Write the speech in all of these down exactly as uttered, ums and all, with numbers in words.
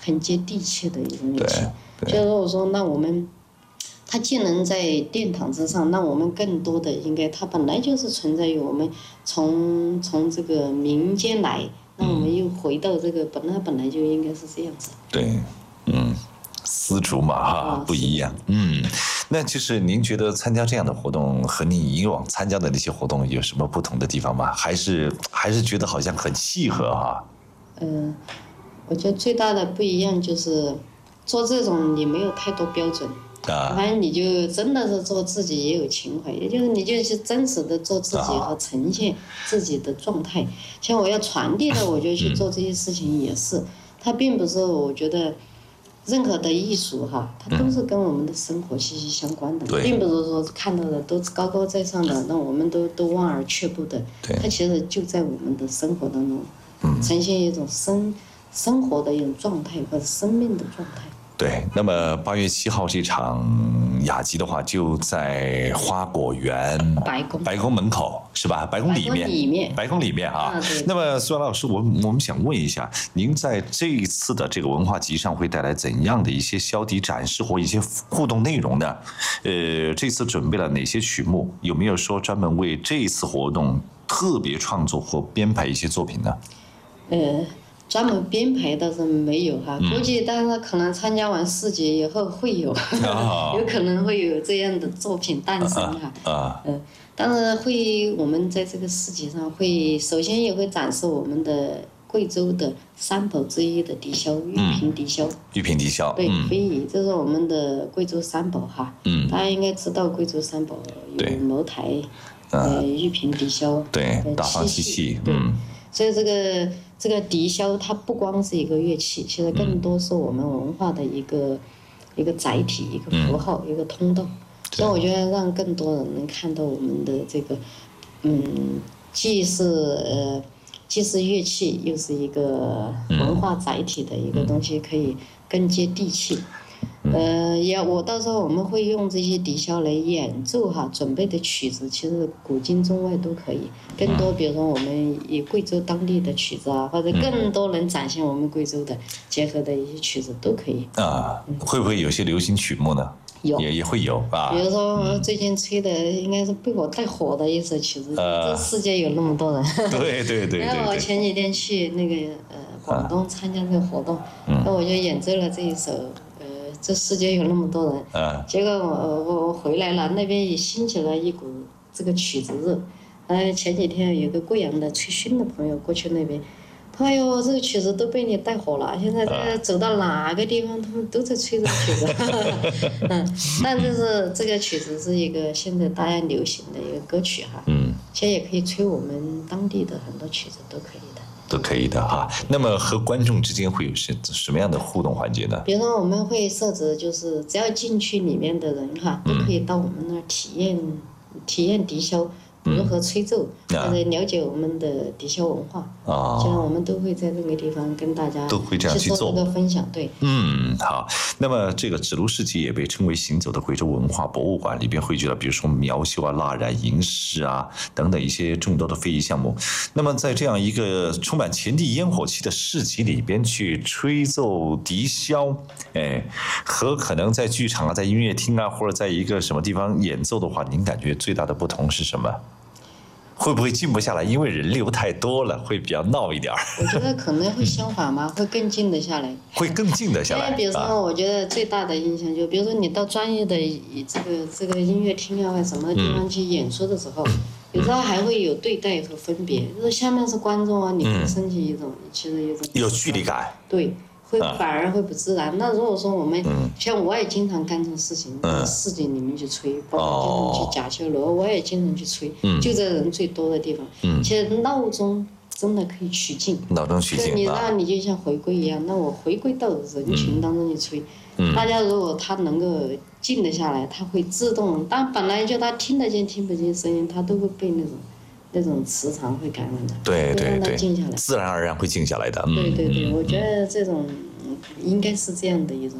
很接地气的一种乐器。就是我说，那我们它既能在殿堂之上，那我们更多的应该，它本来就是存在于我们从从这个民间来，那我们又回到这个本来本来就应该是这样子。 对，嗯。丝竹嘛哈不一样，嗯，那就是您觉得参加这样的活动和你以往参加的那些活动有什么不同的地方吗？还是还是觉得好像很契合哈？ 嗯、呃，我觉得最大的不一样就是做这种你没有太多标准啊，反正你就真的是做自己也有情怀，也就是你就是真实的做自己和呈现自己的状态。啊、像我要传递的，我就去做这些事情也是，嗯、它并不是我觉得。任何的艺术哈，它都是跟我们的生活息息相关的，嗯、并不是说看到的都是高高在上的，那我们都都望而却步的。它其实就在我们的生活当中，嗯、呈现一种生生活的一种状态或者生命的状态。 对，那么八月七号这场雅集的话，就在花果园白宫白宫门口是吧？白宫里面， 里面白宫里面啊。 啊那么苏安老师，我我们想问一下，您在这一次的这个文化集上会带来怎样的一些销笛展示或一些互动内容呢？呃，这次准备了哪些曲目？有没有说专门为这一次活动特别创作或编排一些作品呢？ 呃。专门编排倒是没有哈，估计但是可能参加完市集以后会有，哦、有可能会有这样的作品诞生哈。啊，啊呃，但是会我们在这个市集上会首先也会展示我们的贵州的三宝之一的笛箫玉屏笛箫。玉屏笛箫。 对，非遗，这是我们的贵州三宝哈。嗯。大家应该知道贵州三宝有茅台，呃，玉屏笛箫。 对，大放嬉戏。嗯。 所以这个。这个笛箫它不光是一个乐器，其实更多是我们文化的一个、嗯、一个载体、一个符号、嗯、一个通道。所以我觉得让更多人能看到我们的这个，嗯，既是呃既是乐器，又是一个文化载体的一个东西，可以更接地气。呃，也我到时候我们会用这些笛箫来演奏哈，准备的曲子其实古今中外都可以。更多比如说我们以贵州当地的曲子啊，或者更多能展现我们贵州的结合的一些曲子都可以。 啊，嗯、会不会有些流行曲目呢？ 有， 也也会有啊。 比如说最近吹的应该是被我带火的一首曲子，呃、这世界有那么多人。 对对对对。 然后我前几天去那个呃广东参加这个活动，那、嗯、我就演奏了这一首。这世界有那么多人，啊、结果我我我回来了，那边也兴起了一股这个曲子热。呃，前几天有个贵阳的吹埙的朋友过去那边，他说：“哎呦，这个曲子都被你带火了，现在这个走到哪个地方，他们都在吹这个曲子。”嗯，但就是这个曲子是一个现在大家流行的一个歌曲哈，嗯，其实也可以吹我们当地的很多曲子都可以的。 都可以的哈。那么和观众之间会有什什么样的互动环节呢？ 比如说我们会设置，就是只要进去里面的人哈，都可以到我们那儿体验、嗯、体验笛箫如何吹奏，嗯、或者了解我们的笛箫文化。啊，这样我们都会在这个地方跟大家都会这样去做一个分享。对， 嗯，好。那么这个指路市集也被称为行走的贵州文化博物馆，里边汇聚了比如说苗绣啊、蜡染、银饰啊等等一些众多的非遗项目。那么在这样一个充满前地烟火气的市集里边去吹奏笛箫，哎，和可能在剧场啊、在音乐厅啊，或者在一个什么地方演奏的话，您感觉最大的不同是什么？会不会静不下来？因为人流太多了，会比较闹一点儿。 我觉得可能会相反吧，会更静得下来。 会更静得下来。 因为比如说，我觉得最大的影响就，比如说你到专业的这个这个音乐厅啊，或者什么地方去演出的时候，嗯、有时候还会有对待和分别。就是下面是观众啊，你会升起一种、嗯、其实一种有距离感。 对。会反而会不自然。那如果说我们、嗯、像我也经常干这种事情，到市井里面去吹，包括经常去甲秋楼，我也经常去吹，嗯、就在人最多的地方。嗯、其实闹钟真的可以取静， 闹钟取静， 你让你就像回归一样，那我回归到人群当中去吹。嗯、大家如果他能够静得下来，他会自动，但本来就他听得见听不见声音，他都会被那种。那种磁场会感染的， 对对对， 静下来， 自然而然会静下来的。嗯、 对对对，嗯、我觉得这种应该是这样的一种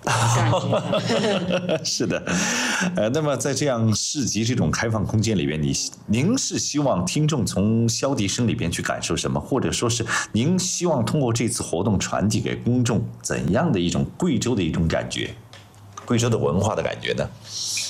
感觉。 是的，呃，那么在这样市集这种开放空间里边，你您是希望听众从箫笛声里边去感受什么，或者说是您希望通过这次活动传递给公众怎样的一种贵州的一种感觉，贵州的文化的感觉呢？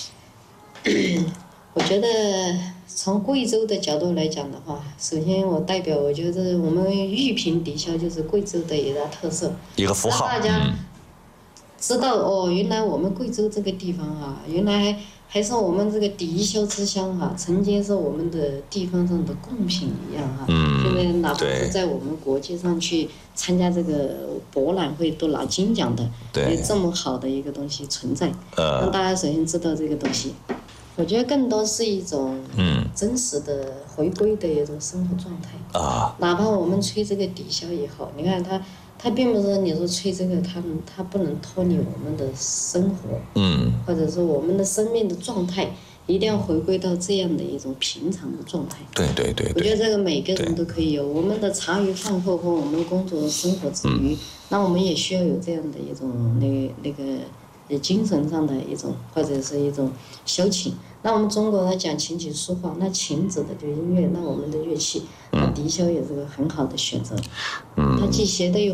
我觉得从贵州的角度来讲的话，首先我代表，我觉得我们玉屏笛箫就是贵州的一大特色， 一个符号， 让大家知道、嗯、哦，原来我们贵州这个地方啊，原来还是我们这个笛箫之乡啊，曾经是我们的地方上的贡品一样哈、啊。嗯，现在哪怕是在我们国际上去参加这个博览会都拿金奖的，有这么好的一个东西存在，呃、让大家首先知道这个东西。我觉得更多是一种真实的回归的一种生活状态、嗯、啊。哪怕我们吹这个笛箫也好，你看它，它并不是你说吹这个，它它不能脱离我们的生活，嗯，或者说我们的生命的状态，一定要回归到这样的一种平常的状态。 对对 对, 对。 我觉得这个每个人都可以有，我们的茶余饭后和我们工作生活之余，嗯、那我们也需要有这样的一种那那个精神上的一种或者是一种消遣。那我们中国人讲琴棋书画，那琴指的就是音乐，那我们的乐器，那笛箫也是个很好的选择。嗯，它既学得又